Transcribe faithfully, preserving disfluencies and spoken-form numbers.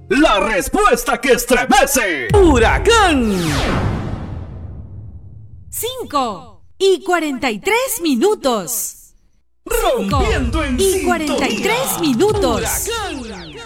La respuesta que estremece. ¡Huracán! Cinco y cuarenta y tres minutos. Rompiendo en y cuarenta y tres minutos. ¡Huracán!